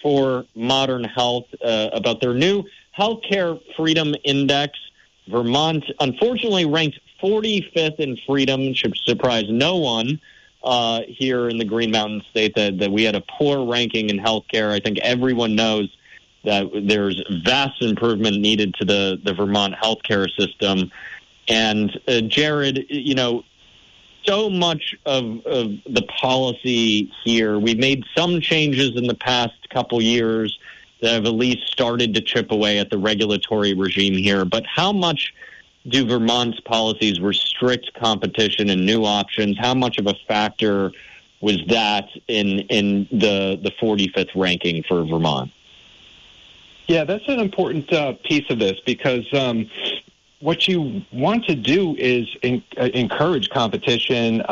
for Modern Health about their new Healthcare Freedom Index. Vermont, unfortunately, ranked 45th in freedom. Should surprise no one here in the Green Mountain State that we had a poor ranking in healthcare. I think everyone knows that there's vast improvement needed to the Vermont healthcare system. And Jared, so much of the policy here, we've made some changes in the past couple years that have at least started to chip away at the regulatory regime here. But how much do Vermont's policies restrict competition and new options? How much of a factor was that in the 45th ranking for Vermont? Yeah, that's an important piece of this because what you want to do is encourage competition.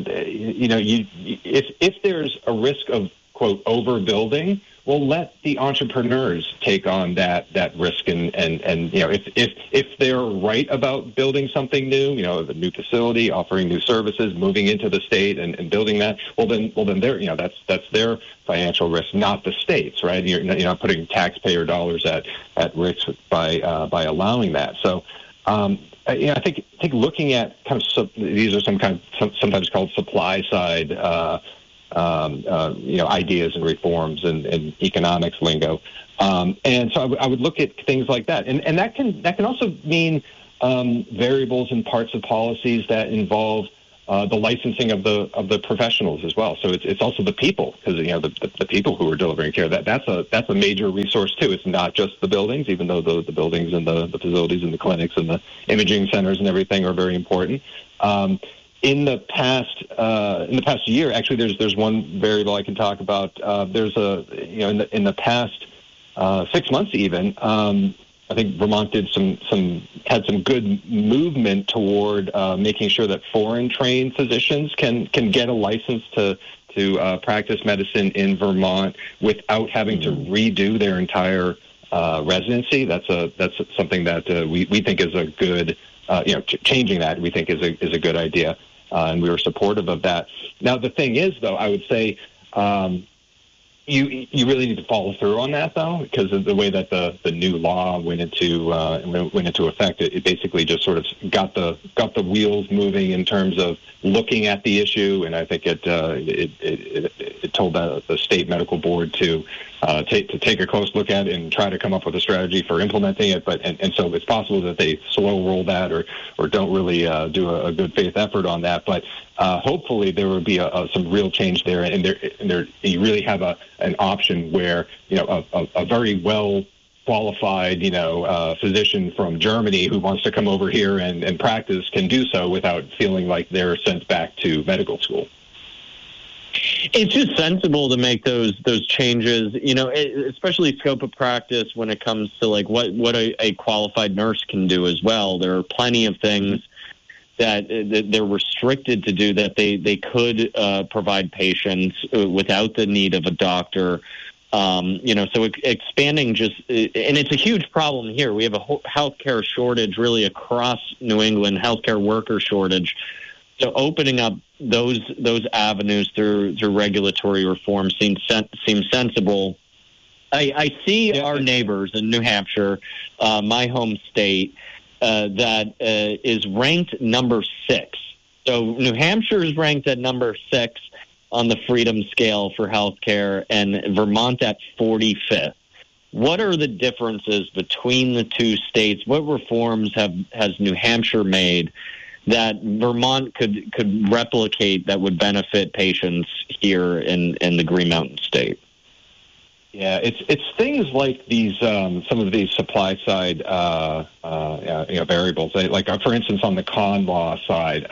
If there's a risk of, quote, overbuilding, well, let the entrepreneurs take on that risk, and if they're right about building something new, a new facility, offering new services, moving into the state and building that, well then they're that's their financial risk, not the state's, right? You're not putting taxpayer dollars at risk by allowing that. So. I think looking at these are sometimes called supply side ideas and reforms and economics lingo, and so I would look at things like that, and that can also mean variables and parts of policies that involve the licensing of the professionals as well. So it's also the people, because the people who are delivering care, that's a major resource too. It's not just the buildings, even though the buildings and the facilities and the clinics and the imaging centers and everything are very important. In the past year, actually, there's one variable I can talk about. There's in the past 6 months even. I think Vermont had some good movement toward making sure that foreign trained physicians can get a license to practice medicine in Vermont without having to redo their entire residency. That's something that we think is a good changing that we think is a good idea, and we were supportive of that. Now the thing is, though, I would say. You really need to follow through on that, though, because of the way that the new law went into effect. It basically just sort of got the wheels moving in terms of looking at the issue, and I think it told the state medical board to take a close look at it and try to come up with a strategy for implementing it. But and so it's possible that they slow roll that or don't really do a good faith effort on that. But hopefully there will be some real change there, and there you really have an option where a very well qualified physician from Germany who wants to come over here and practice can do so without feeling like they're sent back to medical school. It's just sensible to make those changes, especially scope of practice when it comes to like what a qualified nurse can do as well. There are plenty of things that they're restricted to do that they could provide patients without the need of a doctor. So expanding and it's a huge problem here. We have a healthcare shortage really across New England, healthcare worker shortage. So opening up those avenues through regulatory reform seems sensible. I see our neighbors in New Hampshire, my home state, that is ranked number 6. So New Hampshire is ranked at number 6 on the freedom scale for healthcare, and Vermont at 45th. What are the differences between the two states? What reforms has New Hampshire made that Vermont could replicate that would benefit patients here in the Green Mountain State? Yeah, it's things like these some of these supply side variables. Like for instance, on the con law side,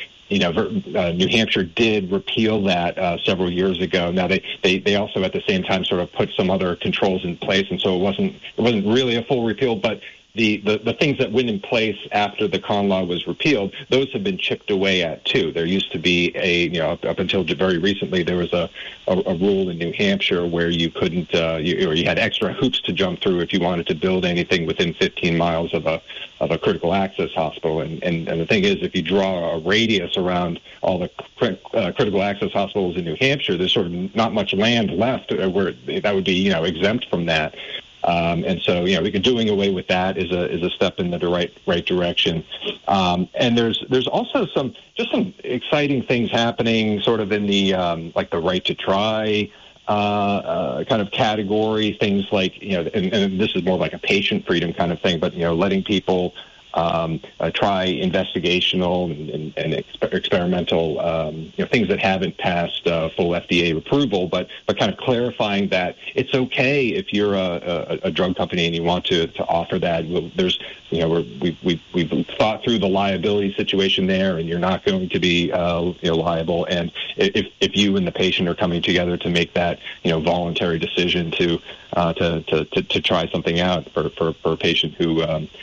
New Hampshire did repeal that several years ago. Now they also at the same time sort of put some other controls in place, and so it wasn't really a full repeal, but the things that went in place after the con law was repealed, those have been chipped away at too. There used to be up until very recently, there was a rule in New Hampshire where you couldn't, you had extra hoops to jump through if you wanted to build anything within 15 miles of a critical access hospital. And the thing is, if you draw a radius around all the critical access hospitals in New Hampshire, there's sort of not much land left where that would be, exempt from that. And so, doing away with that is a step in the right direction. And there's also some exciting things happening, sort of in the like the right to try kind of category. Things like and this is more like a patient freedom kind of thing, but letting people try investigational and experimental things that haven't passed full FDA approval, but kind of clarifying that it's okay if you're a drug company and you want to offer that. There's we've thought through the liability situation there, and you're not going to be liable. And if you and the patient are coming together to make that voluntary decision to try something out for a patient who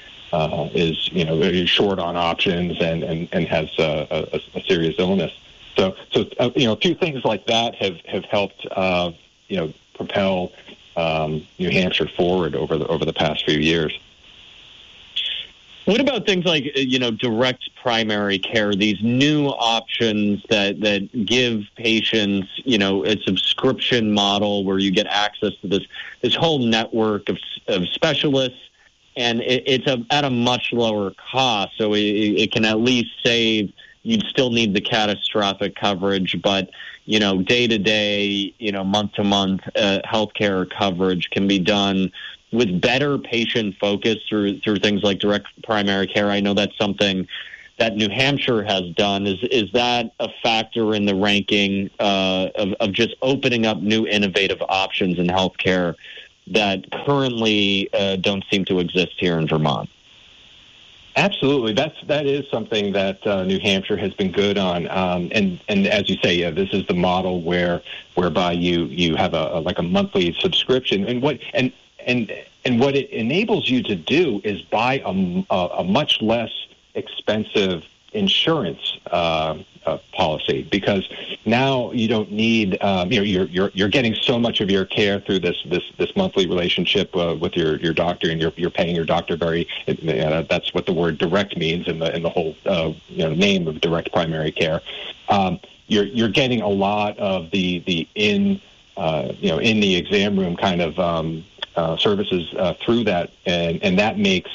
is short on options and has a serious illness. So a few things like that have helped propel New Hampshire forward over the past few years. What about things like direct primary care? These new options that give patients a subscription model where you get access to this whole network of specialists. And it's at a much lower cost, so it can at least save. You'd still need the catastrophic coverage, but day-to-day, month-to-month healthcare coverage can be done with better patient focus through things like direct primary care. I know that's something that New Hampshire has done. Is that a factor in the ranking of just opening up new innovative options in healthcare that currently don't seem to exist here in Vermont? Absolutely, that is something that New Hampshire has been good on, and as you say, this is the model whereby you have a monthly subscription, and what it enables you to do is buy a much less expensive insurance policy, because now you don't need you're getting so much of your care through this monthly relationship with your doctor, and you're paying your doctor that's what the word direct means in the whole name of direct primary care. You're getting a lot of the in the exam room kind of services through that, and that makes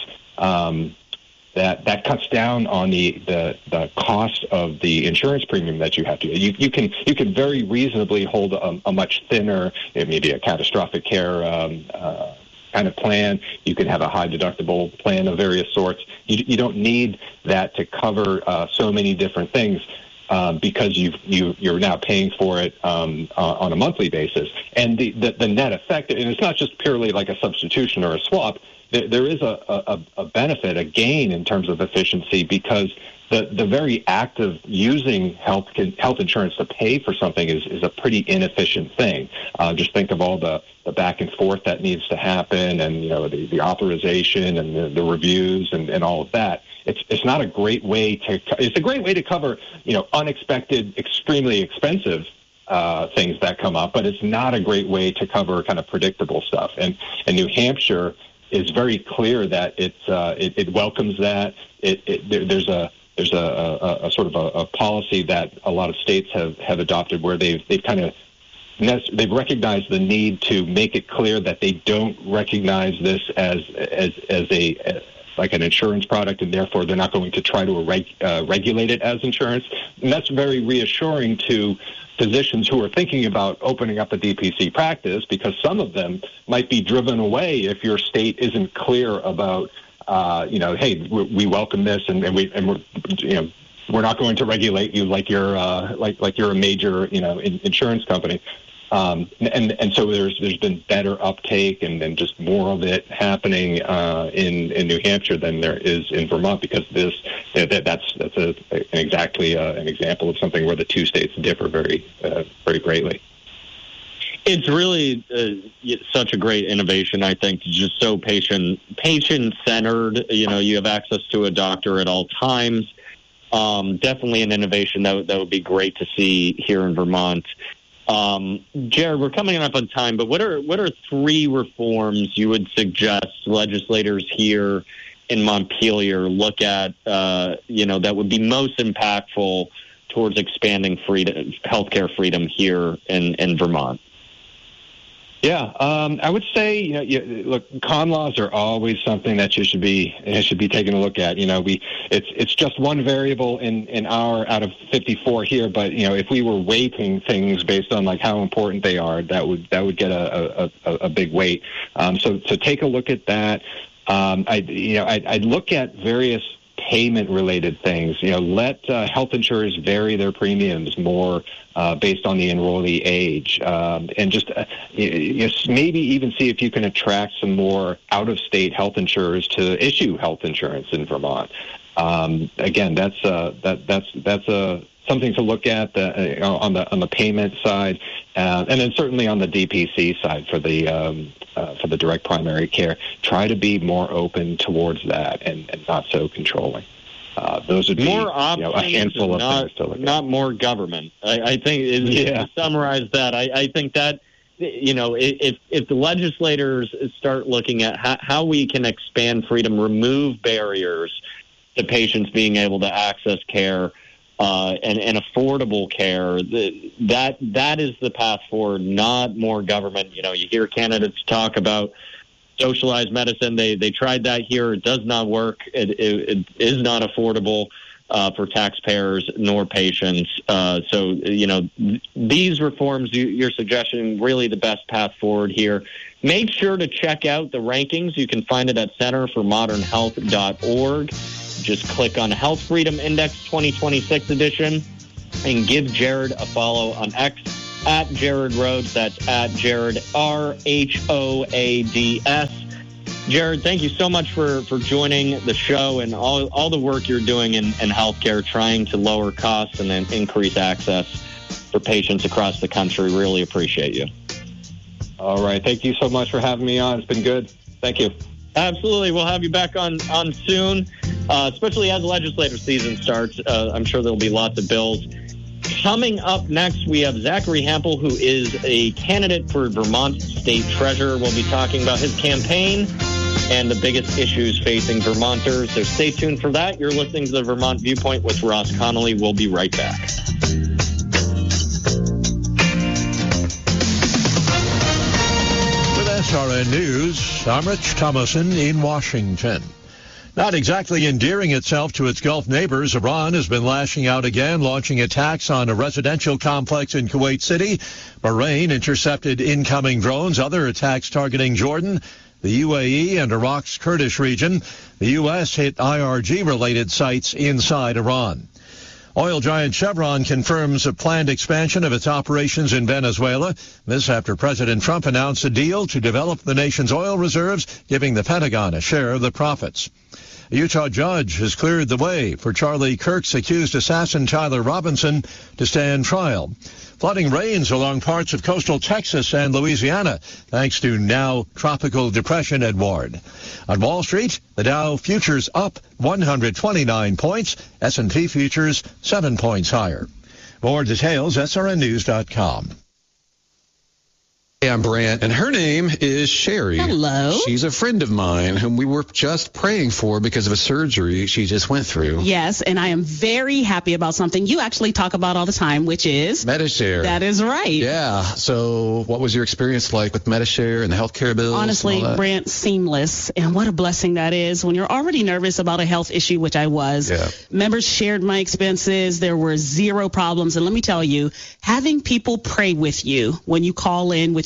that cuts down on the cost of the insurance premium that you have to. You can very reasonably hold a much thinner, maybe a catastrophic care kind of plan. You can have a high deductible plan of various sorts. You don't need that to cover so many different things. Because you're now paying for it on a monthly basis, and the net effect, and it's not just purely like a substitution or a swap. There is a benefit, a gain in terms of efficiency, because the very act of using health insurance to pay for something is a pretty inefficient thing. Just think of all the back and forth that needs to happen, and the authorization and the reviews and all of that. It's not a great way to. It's a great way to cover unexpected, extremely expensive things that come up, but it's not a great way to cover kind of predictable stuff. And New Hampshire is very clear that it welcomes that. There's a sort of a policy that a lot of states have adopted, where they've recognized the need to make it clear that they don't recognize this as like an insurance product, and therefore they're not going to try to regulate it as insurance. And that's very reassuring to physicians who are thinking about opening up a DPC practice, because some of them might be driven away if your state isn't clear about, hey, we welcome this, and we're not going to regulate you like you're like you're a major insurance company. And so there's been better uptake and just more of it happening in New Hampshire than there is in Vermont, because that's exactly an example of something where the two states differ very greatly. It's really such a great innovation, I think. It's just so patient-centered. You have access to a doctor at all times. Definitely an innovation that would be great to see here in Vermont. Jared, we're coming up on time, but what are 3 reforms you would suggest legislators here in Montpelier look at, that would be most impactful towards expanding healthcare freedom here in Vermont? Yeah, I would say, look, con laws are always something that you should be taking a look at. It's just one variable in our out of 54 here, but if we were weighting things based on like how important they are, that would get a big weight. So take a look at that. I'd look at various payment-related things. Let health insurers vary their premiums more based on the enrollee age, and just maybe even see if you can attract some more out-of-state health insurers to issue health insurance in Vermont. Again, that's something to look at on the payment side, and then certainly on the DPC side for the direct primary care. Try to be more open towards that and not so controlling. Those would be more options, a handful of things to look at. Not more government. I think to summarize that, I think that if the legislators start looking at how we can expand freedom, remove barriers to patients being able to access care. And affordable care, that is the path forward, not more government. You hear candidates talk about socialized medicine. They tried that here. It does not work. It is not affordable for taxpayers nor patients. So, these reforms, your suggestion, really the best path forward here. Make sure to check out the rankings. You can find it at centerformodernhealth.org. Just click on Health Freedom Index 2026 edition and give Jared a follow on X at Jared Rhodes. That's at Jared RHOADS. Jared, thank you so much for joining the show and all the work you're doing in healthcare, trying to lower costs and then increase access for patients across the country. Really appreciate you. All right. Thank you so much for having me on. It's been good. Thank you. Absolutely. We'll have you back on soon, especially as legislative season starts. I'm sure there'll be lots of bills. Coming up next, we have Zachary Hampel, who is a candidate for Vermont State Treasurer. We'll be talking about his campaign and the biggest issues facing Vermonters. So stay tuned for that. You're listening to the Vermont Viewpoint with Ross Connolly. We'll be right back. SRN News, I'm Rich Thomason in Washington. Not exactly endearing itself to its Gulf neighbors, Iran has been lashing out again, launching attacks on a residential complex in Kuwait City. Bahrain intercepted incoming drones, other attacks targeting Jordan, the UAE, and Iraq's Kurdish region. The U.S. hit IRG-related sites inside Iran. Oil giant Chevron confirms a planned expansion of its operations in Venezuela. This after President Trump announced a deal to develop the nation's oil reserves, giving the Pentagon a share of the profits. A Utah judge has cleared the way for Charlie Kirk's accused assassin Tyler Robinson to stand trial. Flooding rains along parts of coastal Texas and Louisiana, thanks to now tropical depression Edward. On Wall Street, the Dow futures up 129 points, S&P futures 7 points higher. More details, srnnews.com. Hey, I'm Brant, and her name is Sherry. Hello. She's a friend of mine whom we were just praying for because of a surgery she just went through. Yes, and I am very happy about something you actually talk about all the time, which is Medi-Share. That is right. Yeah. So what was your experience like with Medi-Share and the healthcare bills? Honestly, Brant, seamless. And what a blessing that is when you're already nervous about a health issue, which I was. Yeah. Members shared my expenses. There were zero problems. And let me tell you, having people pray with you when you call in with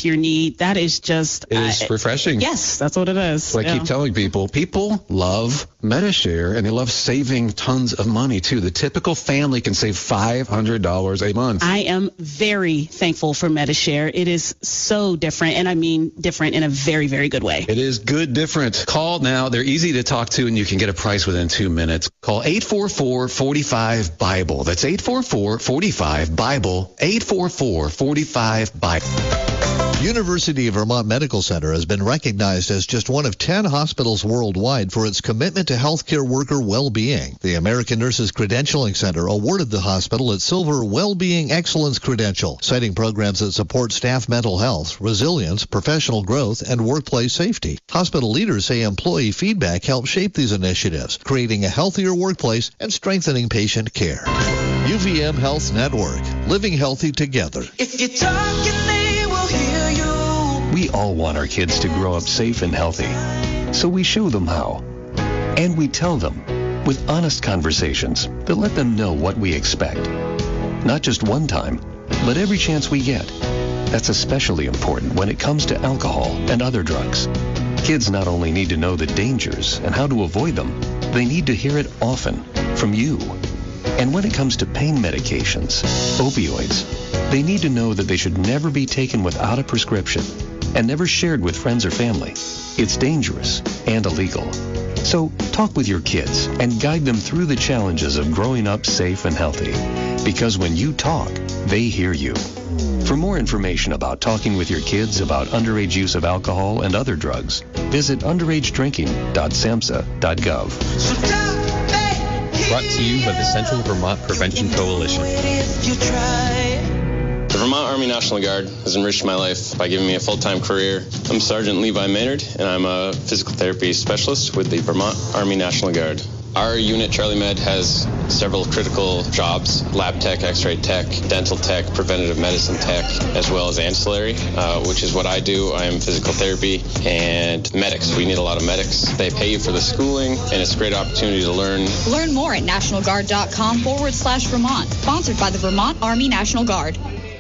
to your need. That is just... It is refreshing. Yes, that's what it is. What I keep telling people love Medi-Share, and they love saving tons of money, too. The typical family can save $500 a month. I am very thankful for Medi-Share. It is so different, and I mean different in a very, very good way. It is good different. Call now. They're easy to talk to, and you can get a price within 2 minutes. Call 844-45-BIBLE. That's 844-45-BIBLE. 844-45-BIBLE. University of Vermont Medical Center has been recognized as just one of 10 hospitals worldwide for its commitment to healthcare worker well-being. The American Nurses Credentialing Center awarded the hospital its Silver Well-Being Excellence Credential, citing programs that support staff mental health, resilience, professional growth, and workplace safety. Hospital leaders say employee feedback helps shape these initiatives, creating a healthier workplace and strengthening patient care. UVM Health Network, living healthy together. If you're talking, they will hear you. We all want our kids to grow up safe and healthy, so we show them how. And we tell them with honest conversations that let them know what we expect. Not just one time, but every chance we get. That's especially important when it comes to alcohol and other drugs. Kids not only need to know the dangers and how to avoid them, they need to hear it often from you. And when it comes to pain medications, opioids, they need to know that they should never be taken without a prescription and never shared with friends or family. It's dangerous and illegal. So talk with your kids and guide them through the challenges of growing up safe and healthy. Because when you talk, they hear you. For more information about talking with your kids about underage use of alcohol and other drugs, visit underagedrinking.samhsa.gov. Brought to you by the Central Vermont Prevention Coalition. The Vermont Army National Guard has enriched my life by giving me a full-time career. I'm Sergeant Levi Maynard, and I'm a physical therapy specialist with the Vermont Army National Guard. Our unit, Charlie Med, has several critical jobs: lab tech, x-ray tech, dental tech, preventative medicine tech, as well as ancillary, which is what I do. I am physical therapy and medics. We need a lot of medics. They pay you for the schooling, and it's a great opportunity to learn. Learn more at nationalguard.com/Vermont. Sponsored by the Vermont Army National Guard.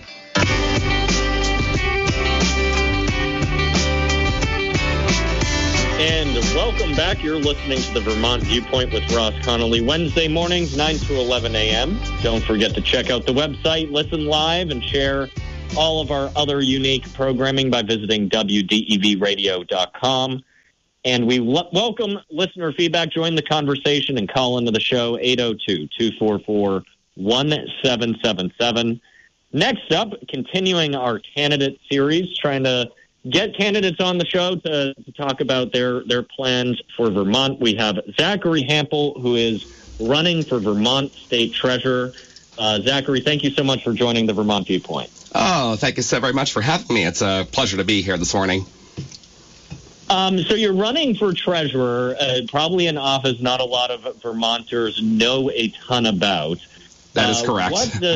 And welcome back. You're listening to the Vermont Viewpoint with Ross Connolly, Wednesday mornings, 9 to 11 a.m. Don't forget to check out the website, listen live, and share all of our other unique programming by visiting WDEVradio.com. And we welcome listener feedback. Join the conversation and call into the show, 802-244-1777. Next up, continuing our candidate series, trying to get candidates on the show to talk about their plans for Vermont. We have Zachary Hampel, who is running for Vermont State Treasurer. Zachary, thank you so much for joining the Vermont Viewpoint. Oh, thank you so very much for having me. It's a pleasure to be here this morning. So you're running for treasurer, probably an office not a lot of Vermonters know a ton about. That is correct.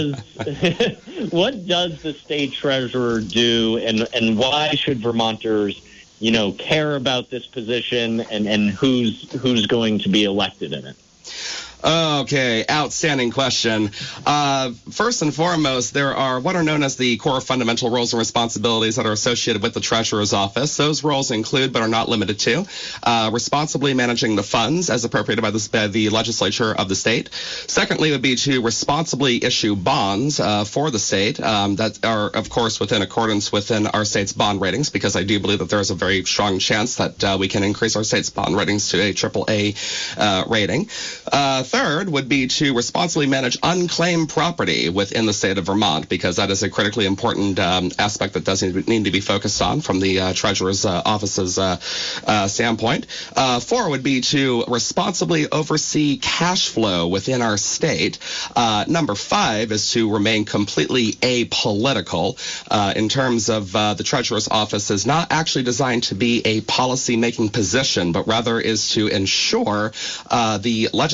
What does the state treasurer do, and why should Vermonters, care about this position, and who's going to be elected in it? Okay, outstanding question. First and foremost, there are what are known as the core fundamental roles and responsibilities that are associated with the Treasurer's Office. Those roles include, but are not limited to, responsibly managing the funds as appropriated by the legislature of the state. Secondly, would be to responsibly issue bonds for the state that are, of course, within accordance within our state's bond ratings, because I do believe that there is a very strong chance that we can increase our state's bond ratings to a AAA rating. Third would be to responsibly manage unclaimed property within the state of Vermont, because that is a critically important aspect that does need to be focused on from the Treasurer's Office's standpoint. Four would be to responsibly oversee cash flow within our state. Number five is to remain completely apolitical in terms of the Treasurer's Office is not actually designed to be a policy-making position, but rather is to ensure the legislature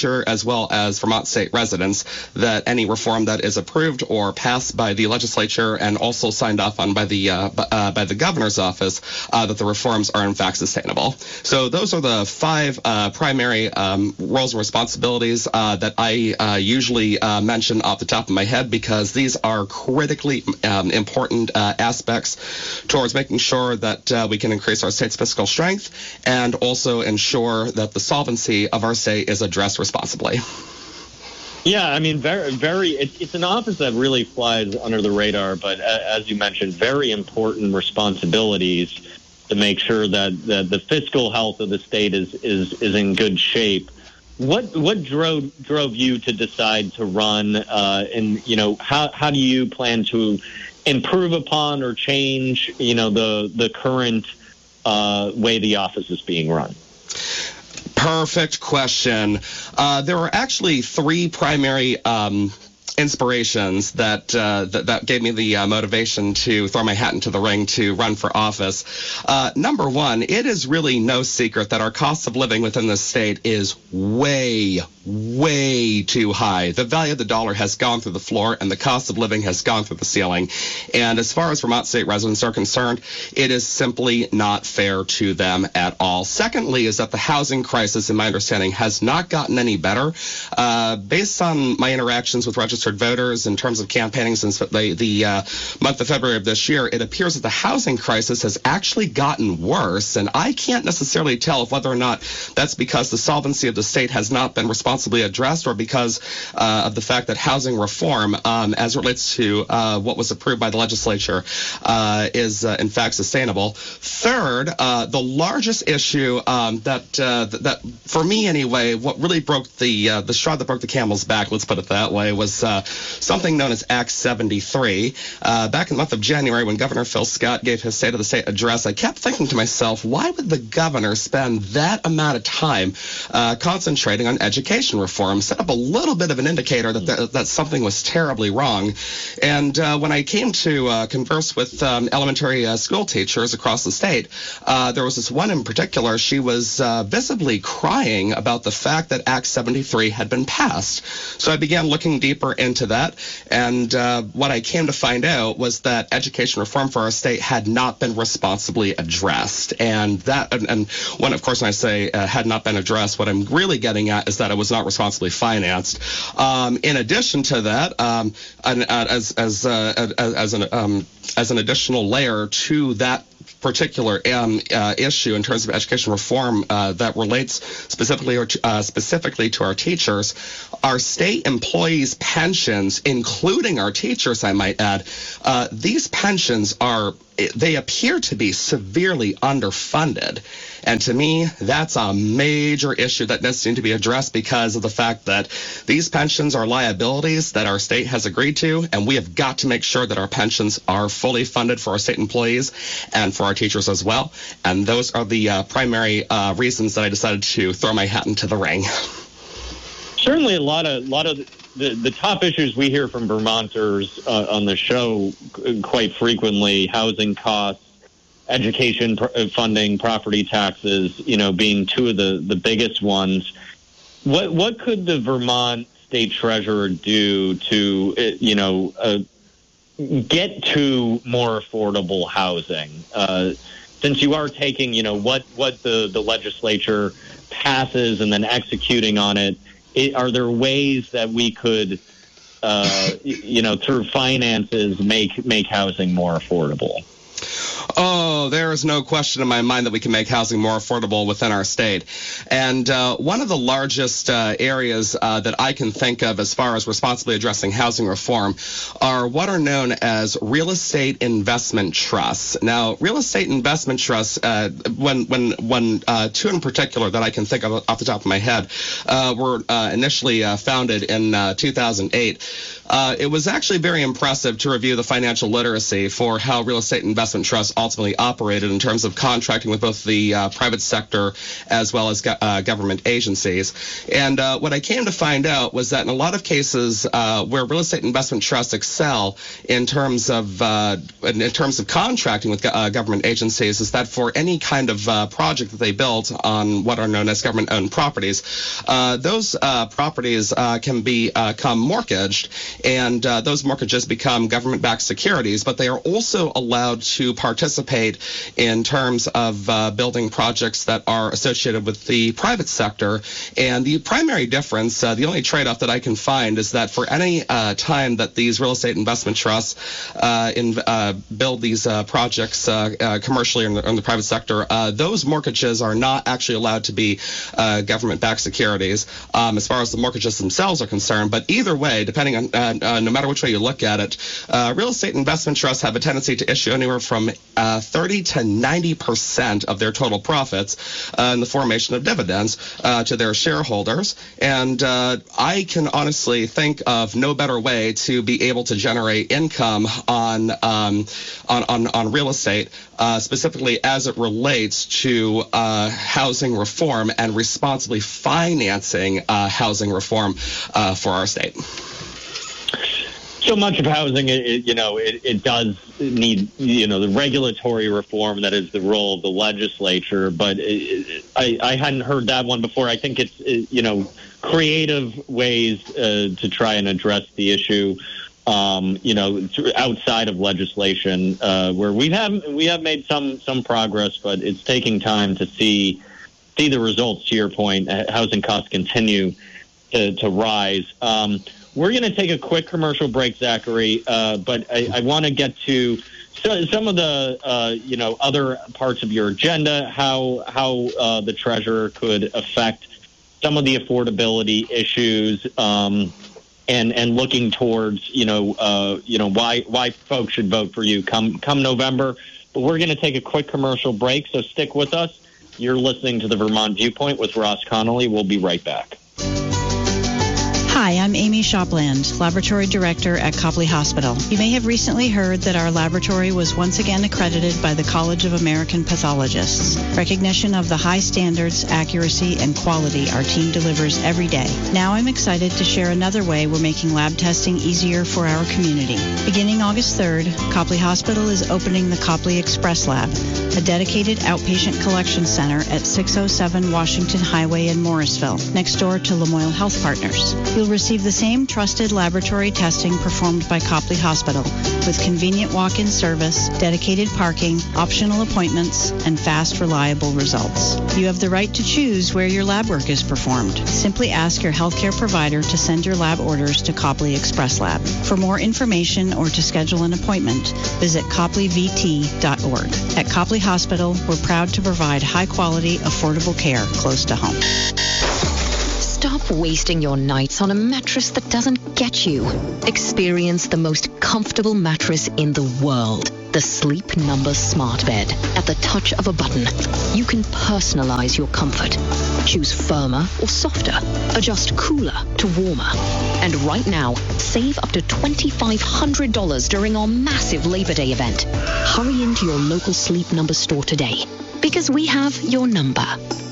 legislature as well as Vermont state residents that any reform that is approved or passed by the legislature and also signed off on by the governor's office, that the reforms are in fact sustainable. So those are the 5 primary roles and responsibilities that I usually mention off the top of my head, because these are critically important aspects towards making sure that we can increase our state's fiscal strength and also ensure that the solvency of our state is addressed responsibly. Yeah, I mean, it's an office that really flies under the radar, but as you mentioned, very important responsibilities to make sure that the fiscal health of the state is in good shape. What drove you to decide to run, and how do you plan to improve upon or change the current way the office is being run? Perfect question. There were actually 3 primary inspirations that gave me the motivation to throw my hat into the ring to run for office. Number one, it is really no secret that our cost of living within the state is way too high. The value of the dollar has gone through the floor, and the cost of living has gone through the ceiling. And as far as Vermont state residents are concerned, it is simply not fair to them at all. Secondly, is that the housing crisis, in my understanding, has not gotten any better. Based on my interactions with registered voters in terms of campaigning since the month of February of this year, it appears that the housing crisis has actually gotten worse, and I can't necessarily tell whether or not that's because the solvency of the state has not been responsibly addressed or because of the fact that housing reform, as it relates to what was approved by the legislature, is in fact sustainable. Third, the largest issue that for me anyway, what really broke the straw that broke the camel's back, let's put it that way, was something known as Act 73. Back in the month of January, when Governor Phil Scott gave his State of the State address, I kept thinking to myself, why would the governor spend that amount of time concentrating on education reform? Set up a little bit of an indicator that something was terribly wrong. And when I came to converse with elementary school teachers across the state, there was this one in particular. She was visibly crying about the fact that Act 73 had been passed. So I began looking deeper into that, and what I came to find out was that education reform for our state had not been responsibly addressed. And when I say had not been addressed, what I'm really getting at is that it was not responsibly financed. In addition to that, as an additional layer to that particular issue in terms of education reform that relates specifically to our teachers, our state employees' pensions, including our teachers, I might add, these pensions they appear to be severely underfunded. And to me, that's a major issue that needs to be addressed because of the fact that these pensions are liabilities that our state has agreed to, and we have got to make sure that our pensions are fully funded for our state employees and for our teachers as well. And those are the primary reasons that I decided to throw my hat into the ring. Certainly a lot of the top issues we hear from Vermonters on the show quite frequently: housing costs, education funding, property taxes, being 2 of the biggest ones. What could the Vermont State Treasurer do to, get to more affordable housing? Since you are taking, what the legislature passes and then executing on it, are there ways that we could, through finances, make housing more affordable? Oh, there is no question in my mind that we can make housing more affordable within our state. And one of the largest areas that I can think of as far as responsibly addressing housing reform are what are known as real estate investment trusts. Now, real estate investment trusts, when 2 in particular that I can think of off the top of my head, were initially founded in 2008. It was actually very impressive to review the financial literacy for how real estate investment trusts ultimately operated in terms of contracting with both the private sector as well as government agencies. And what I came to find out was that in a lot of cases where real estate investment trusts excel in terms of contracting with government agencies is that for any kind of project that they build on what are known as government-owned properties, those properties can become mortgaged, and those mortgages become government-backed securities, but they are also allowed to participate in terms of building projects that are associated with the private sector. And the primary difference, the only trade-off that I can find, is that for any time that these real estate investment trusts build these projects commercially in the private sector, those mortgages are not actually allowed to be government-backed securities as far as the mortgages themselves are concerned. But either way, depending on no matter which way you look at it, real estate investment trusts have a tendency to issue anywhere from 30 to 90% of their total profits in the formation of dividends to their shareholders. And I can honestly think of no better way to be able to generate income on real estate, specifically as it relates to housing reform and responsibly financing housing reform for our state. So much of housing, it does need, the regulatory reform that is the role of the legislature. But I hadn't heard that one before. I think it's, creative ways to try and address the issue, outside of legislation, where we have made some progress, but it's taking time to see the results. To your point, housing costs continue to rise. We're going to take a quick commercial break, Zachary, but I want to get to some of the other parts of your agenda, how the treasurer could affect some of the affordability issues, and looking towards why folks should vote for you come November. But we're going to take a quick commercial break, so stick with us. You're listening to the Vermont Viewpoint with Ross Connolly. We'll be right back. Hi, I'm Amy Shopland, Laboratory Director at Copley Hospital. You may have recently heard that our laboratory was once again accredited by the College of American Pathologists. Recognition of the high standards, accuracy, and quality our team delivers every day. Now I'm excited to share another way we're making lab testing easier for our community. Beginning August 3rd, Copley Hospital is opening the Copley Express Lab, a dedicated outpatient collection center at 607 Washington Highway in Morrisville, next door to Lamoille Health Partners. You'll receive the same trusted laboratory testing performed by Copley Hospital, with convenient walk-in service, dedicated parking, optional appointments, and fast, reliable results. You have the right to choose where your lab work is performed. Simply ask your healthcare provider to send your lab orders to Copley Express Lab. For more information or to schedule an appointment, visit copleyvt.org. At Copley Hospital, we're proud to provide high-quality, affordable care close to home. Stop wasting your nights on a mattress that doesn't get you. Experience the most comfortable mattress in the world. The Sleep Number Smart Bed. At the touch of a button, you can personalize your comfort. Choose firmer or softer. Adjust cooler to warmer. And right now, save up to $2,500 during our massive Labor Day event. Hurry into your local Sleep Number store today, because we have your number.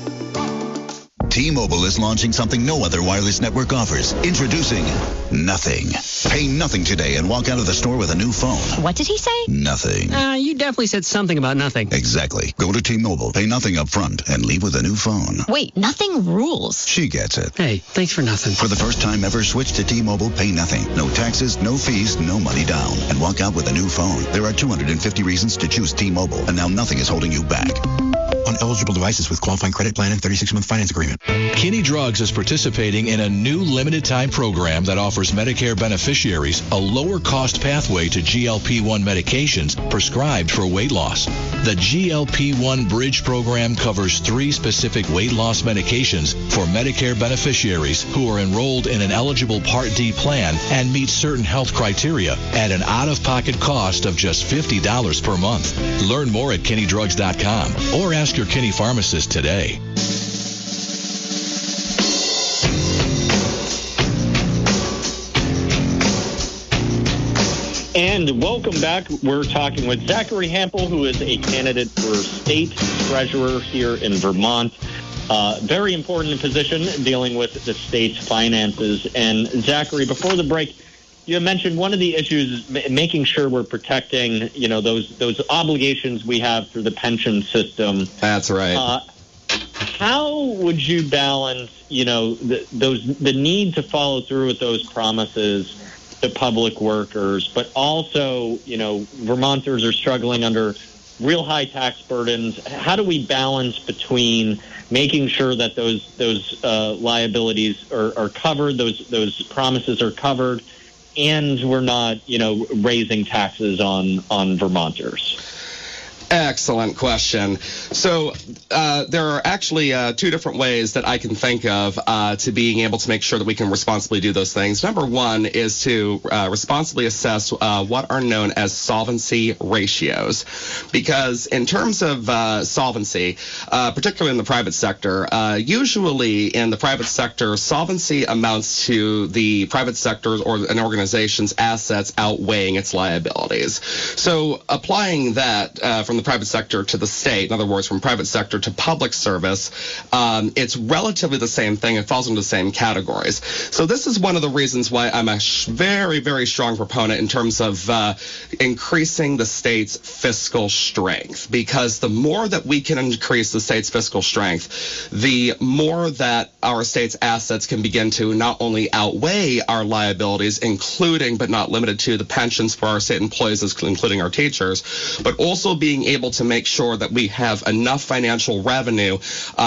T-Mobile is launching something no other wireless network offers. Introducing Nothing. Pay nothing today and walk out of the store with a new phone. What did he say? Nothing. You definitely said something about nothing. Exactly. Go to T-Mobile, pay nothing up front, and leave with a new phone. Wait, nothing rules. She gets it. Hey, thanks for nothing. For the first time ever, switch to T-Mobile, pay nothing. No taxes, no fees, no money down. And walk out with a new phone. There are 250 reasons to choose T-Mobile, and now nothing is holding you back. On eligible devices with qualifying credit plan and 36-month finance agreement. Kinney Drugs is participating in a new limited-time program that offers Medicare beneficiaries a lower-cost pathway to GLP-1 medications prescribed for weight loss. The GLP-1 Bridge program covers 3 specific weight loss medications for Medicare beneficiaries who are enrolled in an eligible Part D plan and meet certain health criteria at an out-of-pocket cost of just $50 per month. Learn more at KinneyDrugs.com or ask your Kinney pharmacist today. And welcome back. We're talking with Zachary Hampel, who is a candidate for state treasurer here in Vermont. Very important position dealing with the state's finances. And Zachary, before the break, you had mentioned one of the issues is making sure we're protecting, those obligations we have through the pension system. That's right. How would you balance, the need to follow through with those promises to public workers, but also, Vermonters are struggling under real high tax burdens. How do we balance between making sure that those liabilities are covered, those promises are covered, and we're not, raising taxes on Vermonters? Excellent question. So there are actually two different ways that I can think of to being able to make sure that we can responsibly do those things. Number one is to responsibly assess what are known as solvency ratios. Because in terms of solvency, particularly in the private sector, usually in the private sector, solvency amounts to the private sector or an organization's assets outweighing its liabilities. So applying that from the private sector to the state, in other words, from private sector to public service, it's relatively the same thing. It falls into the same categories. So this is one of the reasons why I'm a very, very strong proponent in terms of increasing the state's fiscal strength, because the more that we can increase the state's fiscal strength, the more that our state's assets can begin to not only outweigh our liabilities, including but not limited to the pensions for our state employees, including our teachers, but also being able to make sure that we have enough financial revenue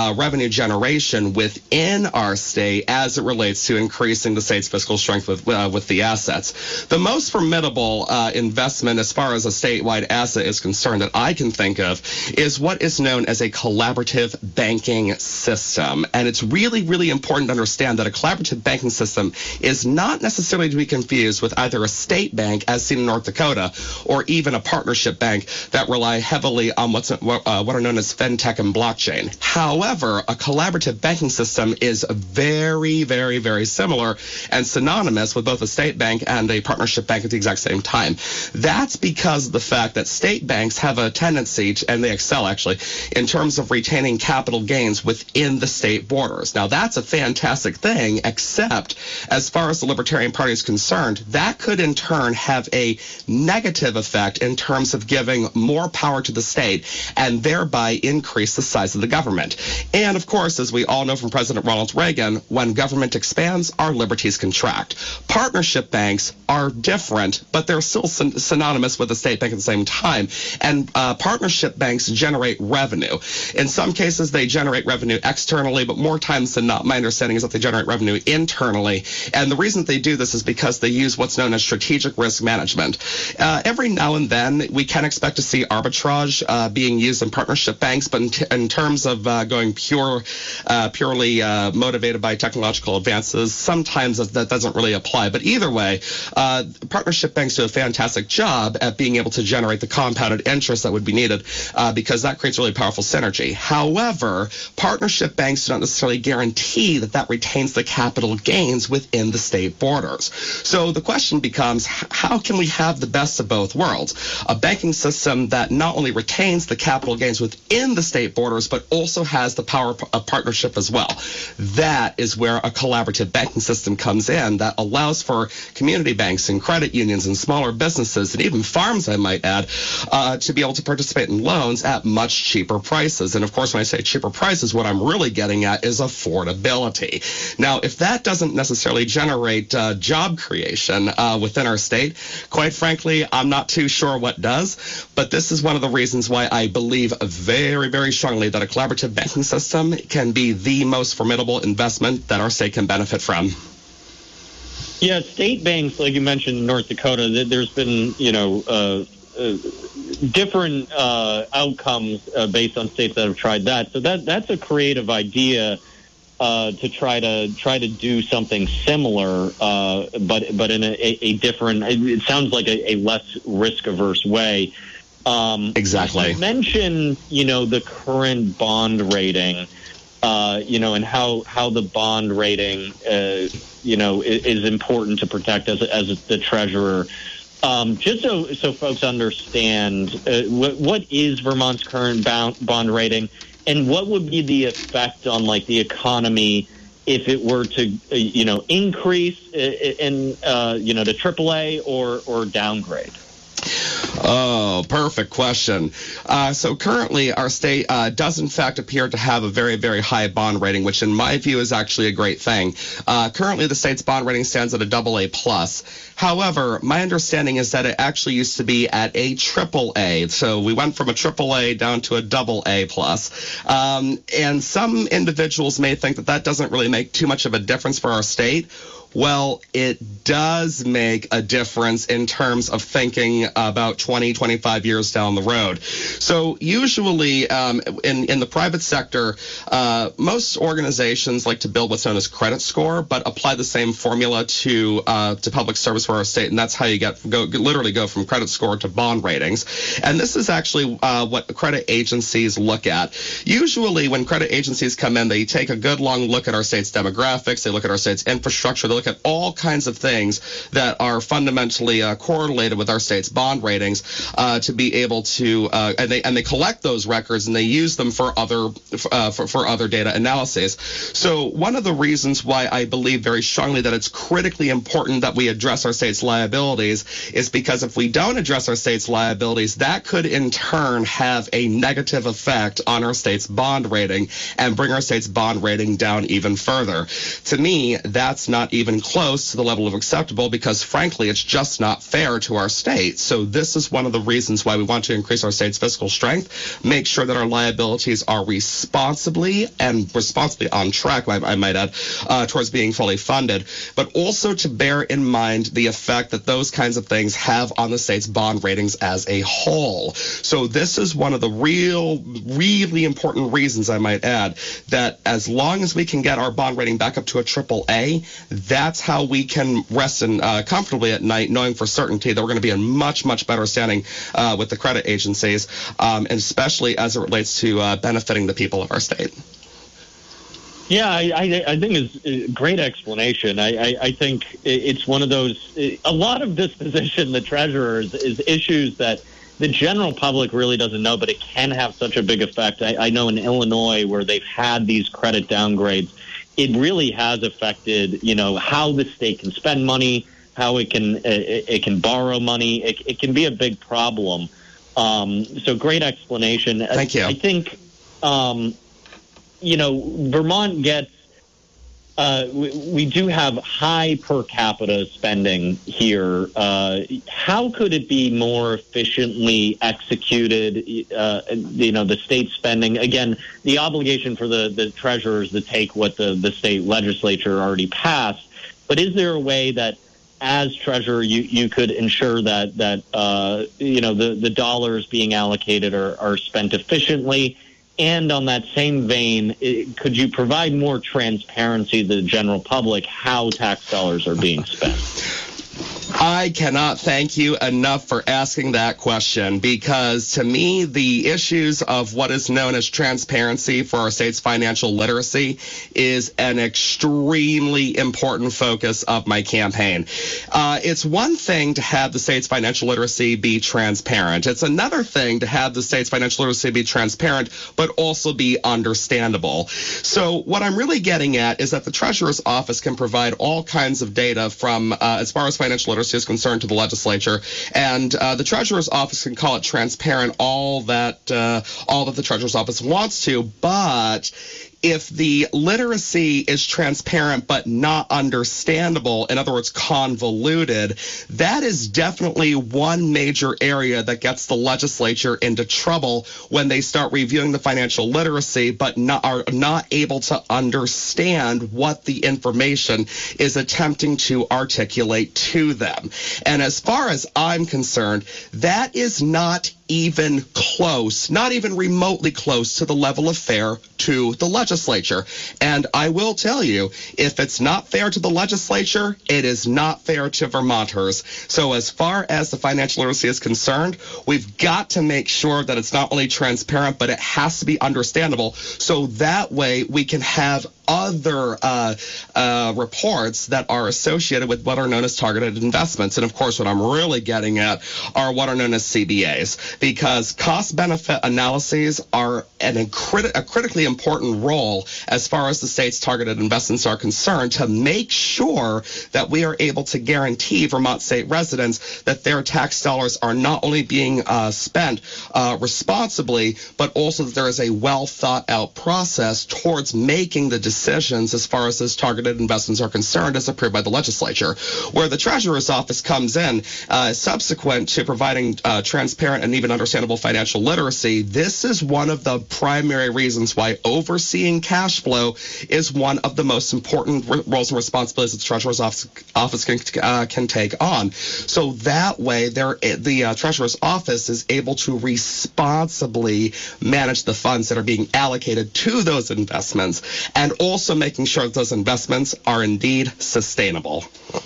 generation within our state as it relates to increasing the state's fiscal strength with the assets. The most formidable investment as far as a statewide asset is concerned that I can think of is what is known as a collaborative banking system. And it's really, really important to understand that a collaborative banking system is not necessarily to be confused with either a state bank, as seen in North Dakota, or even a partnership bank that rely heavily on what are known as fintech and blockchain. However, a collaborative banking system is very, very, very similar and synonymous with both a state bank and a partnership bank at the exact same time. That's because of the fact that state banks have a tendency to, and they excel actually, in terms of retaining capital gains within the state borders. Now, that's a fantastic thing, except as far as the Libertarian Party is concerned, that could in turn have a negative effect in terms of giving more power to the state and thereby increase the size of the government. And of course, as we all know from President Ronald Reagan, when government expands, our liberties contract. Partnership banks are different, but they're still synonymous with the state bank at the same time. And partnership banks generate revenue. In some cases, they generate revenue externally, but more times than not, my understanding is that they generate revenue internally. And the reason they do this is because they use what's known as strategic risk management. Every now and then, we can expect to see arbitrage being used in partnership banks, but in terms of going purely motivated by technological advances, sometimes that doesn't really apply. But either way, partnership banks do a fantastic job at being able to generate the compounded interest that would be needed because that creates really powerful synergy. However, partnership banks do not necessarily guarantee that retains the capital gains within the state borders. So the question becomes, how can we have the best of both worlds? A banking system that not only retains the capital gains within the state borders, but also has the power of partnership as well. That is where a collaborative banking system comes in that allows for community banks and credit unions and smaller businesses and even farms, I might add, to be able to participate in loans at much cheaper prices. And of course, when I say cheaper prices, what I'm really getting at is affordability. Now, if that doesn't necessarily generate job creation within our state, quite frankly, I'm not too sure what does. But this is one of the reasons why I believe very, very strongly that a collaborative banking system can be the most formidable investment that our state can benefit from. Yeah, state banks, like you mentioned in North Dakota, there's been, different outcomes based on states that have tried that. So that's a creative idea to try to do something similar, but in a different. It sounds like a less risk averse way. Exactly. You mentioned, the current bond rating, and how the bond rating, is important to protect as the treasurer. Just so folks understand, what is Vermont's current bond rating, and what would be the effect on like the economy if it were to increase in to AAA or downgrade? Oh, perfect question. So currently, our state does, in fact, appear to have a very, very high bond rating, which in my view is actually a great thing. Currently, the state's bond rating stands at a AA+. However, my understanding is that it actually used to be at a AAA. So we went from a AAA down to a AA+. And some individuals may think that that doesn't really make too much of a difference for our state. Well, it does make a difference in terms of thinking about 20, 25 years down the road. So usually in the private sector, most organizations like to build what's known as credit score, but apply the same formula to public service for our state, and that's how you literally go from credit score to bond ratings. And this is actually what credit agencies look at. Usually when credit agencies come in, they take a good long look at our state's demographics, they look at our state's infrastructure, they look at all kinds of things that are fundamentally correlated with our state's bond ratings to be able to, and they collect those records and they use them for other data analyses. So one of the reasons why I believe very strongly that it's critically important that we address our state's liabilities is because if we don't address our state's liabilities, that could in turn have a negative effect on our state's bond rating and bring our state's bond rating down even further. To me, that's not even close to the level of acceptable because, frankly, it's just not fair to our state. So this is one of the reasons why we want to increase our state's fiscal strength, make sure that our liabilities are responsibly on track, I might add, towards being fully funded, but also to bear in mind the effect that those kinds of things have on the state's bond ratings as a whole. So this is one of the really important reasons, I might add, that as long as we can get our bond rating back up to a AAA, that's how we can rest comfortably at night, knowing for certainty that we're going to be in much, much better standing with the credit agencies, and especially as it relates to benefiting the people of our state. Yeah, I think it's a great explanation. I think it's one of those, a lot of this position, the treasurer, is issues that the general public really doesn't know, but it can have such a big effect. I know in Illinois where they've had these credit downgrades, it really has affected, how the state can spend money, how it can borrow money. It can be a big problem. So great explanation. Thank you. I think, Vermont gets, we do have high per capita spending here. How could it be more efficiently executed? The state spending, again, the obligation for the treasurer is to take what the state legislature already passed. But is there a way that as treasurer, you could ensure that the dollars being allocated are spent efficiently? And on that same vein, could you provide more transparency to the general public how tax dollars are being spent? I cannot thank you enough for asking that question, because to me, the issues of what is known as transparency for our state's financial literacy is an extremely important focus of my campaign. It's one thing to have the state's financial literacy be transparent. It's another thing to have the state's financial literacy be transparent, but also be understandable. So what I'm really getting at is that the treasurer's office can provide all kinds of data from, as far as financial literacy is concerned, to the legislature, and the treasurer's office can call it transparent all that the treasurer's office wants to, but if the literacy is transparent but not understandable, in other words, convoluted, that is definitely one major area that gets the legislature into trouble when they start reviewing the financial literacy but are not able to understand what the information is attempting to articulate to them. And as far as I'm concerned, that is not even close, not even remotely close to the level of fair to the legislature. legislature. And I will tell you, if it's not fair to the legislature, it is not fair to Vermonters. So as far as the financial literacy is concerned, we've got to make sure that it's not only transparent, but it has to be understandable. So that way we can have other reports that are associated with what are known as targeted investments. And of course, what I'm really getting at are what are known as CBAs, because cost-benefit analyses are a critically important role as far as the state's targeted investments are concerned, to make sure that we are able to guarantee Vermont state residents that their tax dollars are not only being spent responsibly, but also that there is a well thought out process towards making the decisions as far as those targeted investments are concerned as approved by the legislature. Where the Treasurer's Office comes in subsequent to providing transparent and even understandable financial literacy, this is one of the primary reasons why overseeing cash flow is one of the most important roles and responsibilities that the Treasurer's Office can take on. So that way, the Treasurer's Office is able to responsibly manage the funds that are being allocated to those investments, and also making sure that those investments are indeed sustainable.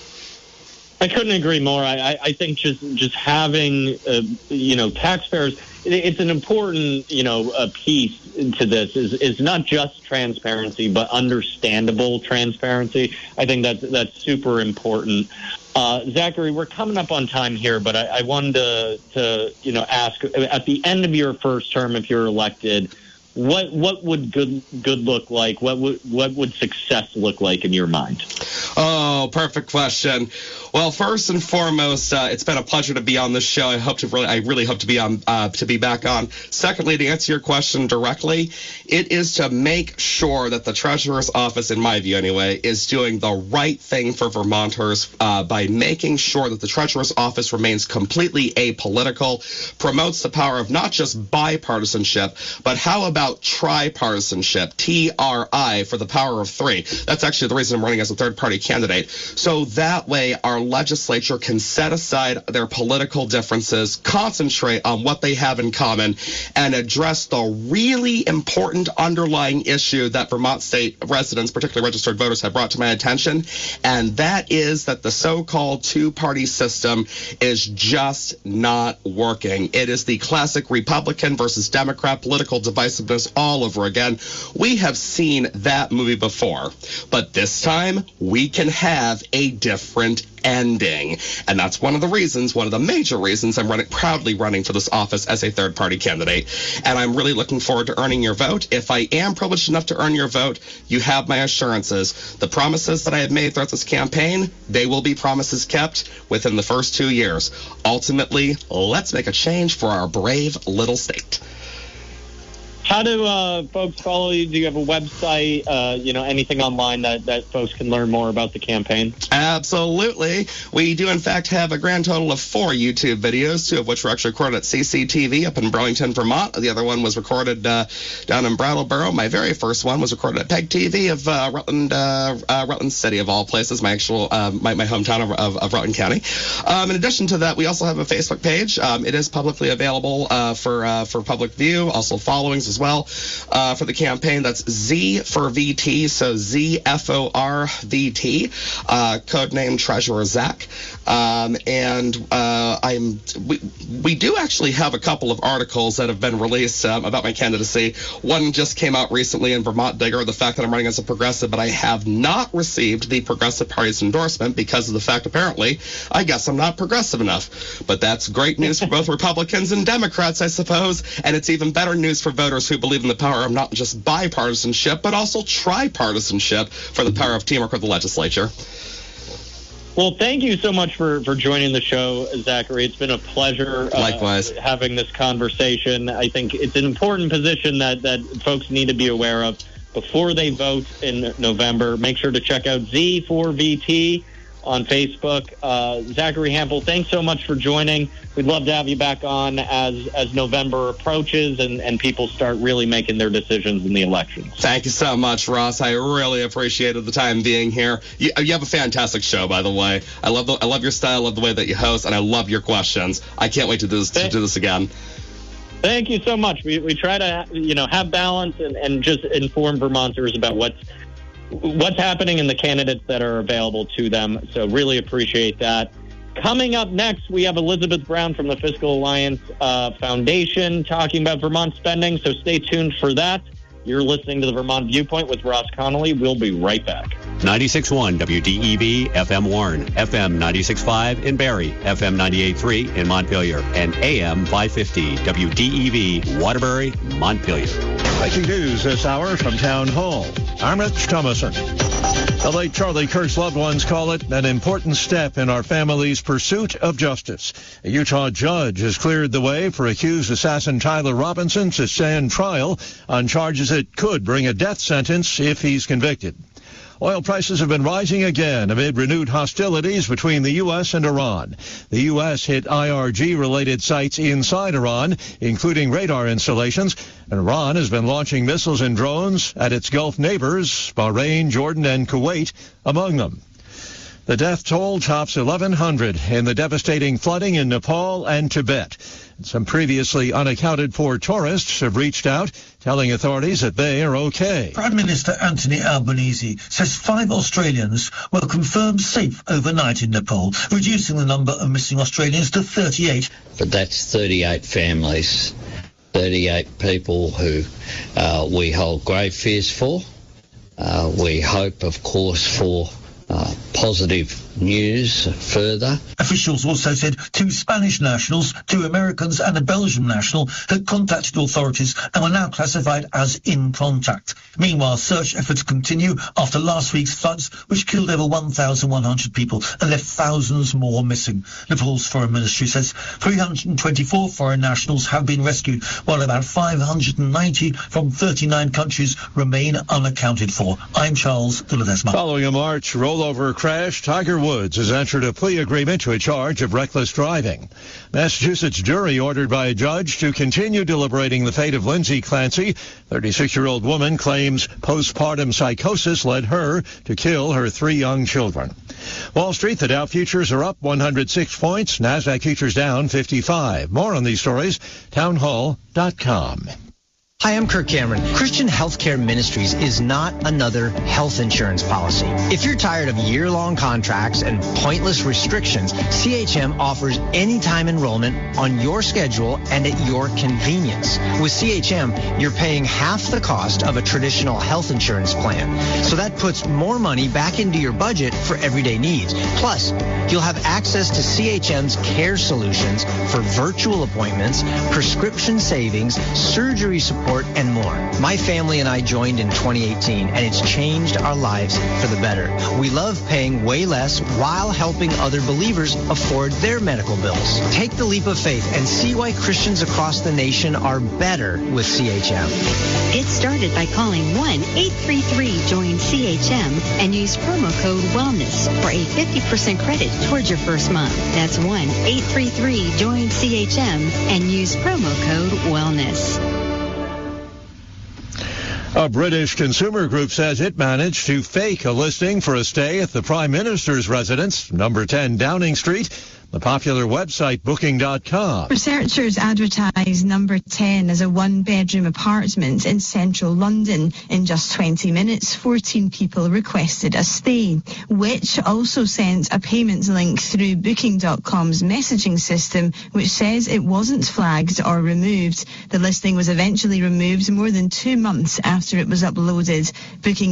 I couldn't agree more. I think just having, taxpayers, it's an important, piece to this is not just transparency, but understandable transparency. I think that's super important. Zachary, we're coming up on time here, but I wanted to ask, at the end of your first term, if you're elected, what would good look like? What would success look like in your mind? Oh, perfect question. Well, first and foremost, it's been a pleasure to be on this show. I really hope to be back on. Secondly, to answer your question directly, it is to make sure that the Treasurer's Office, in my view anyway, is doing the right thing for Vermonters by making sure that the Treasurer's Office remains completely apolitical, promotes the power of not just bipartisanship, but how about tripartisanship, TRI, for the power of three. That's actually the reason I'm running as a third-party candidate. So that way our legislature can set aside their political differences, concentrate on what they have in common, and address the really important underlying issue that Vermont state residents, particularly registered voters, have brought to my attention, and that is that the so-called two-party system is just not working. It is the classic Republican versus Democrat political divisiveness all over again. We have seen that movie before, but this time we can have a different ending. And that's one of the major reasons I'm proudly running for this office as a third-party candidate. And I'm really looking forward to earning your vote. If I am privileged enough to earn your vote, you have my assurances. The promises that I have made throughout this campaign, they will be promises kept within the first 2 years. Ultimately, let's make a change for our brave little state. How do folks follow you? Do you have a website, anything online that folks can learn more about the campaign? Absolutely. We do, in fact, have a grand total of 4 YouTube videos, 2 of which were actually recorded at CCTV up in Burlington, Vermont. The other one was recorded down in Brattleboro. My very first one was recorded at PEG TV of Rutland City, of all places, my actual my hometown of Rutland County. In addition to that, we also have a Facebook page. It is publicly available for public view, also followings as well for the campaign. That's Z for VT, so ZFORVT, codename Treasurer Zach. We do actually have a couple of articles that have been released about my candidacy. One just came out recently in Vermont Digger, the fact that I'm running as a progressive, but I have not received the Progressive Party's endorsement because of the fact, apparently, I guess I'm not progressive enough. But that's great news for both Republicans and Democrats, I suppose, and it's even better news for voters who believe in the power of not just bipartisanship, but also tripartisanship for the power of teamwork with the legislature. Well, thank you so much for joining the show, Zachary. It's been a pleasure having this conversation. I think it's an important position that folks need to be aware of before they vote in November. Make sure to check out Z4VT on Facebook. Zachary Hampel, thanks so much for joining. We'd love to have you back on as November approaches and people start really making their decisions in the elections. Thank you so much, Ross. I really appreciated the time being here. You have a fantastic show, by the way. I love your style, I love the way that you host, and I love your questions. I can't wait to do this again. Thank you so much. We try to, have balance and just inform Vermonters about what's happening and the candidates that are available to them. So really appreciate that. Coming up next, we have Elizabeth Brown from the Fiscal Alliance Foundation talking about Vermont spending. So stay tuned for that. You're listening to the Vermont Viewpoint with Ross Connolly. We'll be right back. 96.1 WDEV FM Warren, FM 96.5 in Barrie, FM 98.3 in Montpelier, and AM 550 WDEV Waterbury, Montpelier. Breaking news this hour from Town Hall. I'm Rich Thomason. The late Charlie Kirk's loved ones call it an important step in our family's pursuit of justice. A Utah judge has cleared the way for accused assassin Tyler Robinson to stand trial on charges that could bring a death sentence if he's convicted. Oil prices have been rising again amid renewed hostilities between the U.S. and Iran. The U.S. hit IRG-related sites inside Iran, including radar installations, and Iran has been launching missiles and drones at its Gulf neighbors, Bahrain, Jordan, and Kuwait, among them. The death toll tops 1,100 in the devastating flooding in Nepal and Tibet. Some previously unaccounted-for tourists have reached out, telling authorities that they are okay. Prime Minister Anthony Albanese says 5 Australians were confirmed safe overnight in Nepal, reducing the number of missing Australians to 38. But that's 38 families, 38 people who we hold great fears for. We hope, of course, for positive news further. Officials also said 2 Spanish nationals, 2 Americans and a Belgian national had contacted authorities and were now classified as in contact. Meanwhile, search efforts continue after last week's floods, which killed over 1,100 people and left thousands more missing. Nepal's Foreign Ministry says 324 foreign nationals have been rescued, while about 590 from 39 countries remain unaccounted for. I'm Charles de Ledesma. Following a March rollover crash, Tiger Woods has entered a plea agreement to a charge of reckless driving. Massachusetts jury ordered by a judge to continue deliberating the fate of Lindsay Clancy. 36-year-old woman claims postpartum psychosis led her to kill her 3 young children. Wall Street, the Dow futures are up 106 points. NASDAQ futures down 55. More on these stories, townhall.com. Hi, I'm Kirk Cameron. Christian Healthcare Ministries is not another health insurance policy. If you're tired of year-long contracts and pointless restrictions, CHM offers anytime enrollment on your schedule and at your convenience. With CHM, you're paying half the cost of a traditional health insurance plan. So that puts more money back into your budget for everyday needs. Plus, you'll have access to CHM's care solutions for virtual appointments, prescription savings, surgery support, and more. My family and I joined in 2018, and it's changed our lives for the better. We love paying way less while helping other believers afford their medical bills. Take the leap of faith and see why Christians across the nation are better with CHM. Get started by calling 1-833-JOIN-CHM and use promo code WELLNESS for a 50% credit towards your first month. That's 1-833-JOIN-CHM and use promo code WELLNESS. A British consumer group says it managed to fake a listing for a stay at the Prime Minister's residence, number 10 Downing Street. The popular website Booking.com. Researchers advertised number 10 as a 1-bedroom apartment in central London. In just 20 minutes, 14 people requested a stay, which also sent a payments link through Booking.com's messaging system, which says it wasn't flagged or removed. The listing was eventually removed more than 2 months after it was uploaded. Booking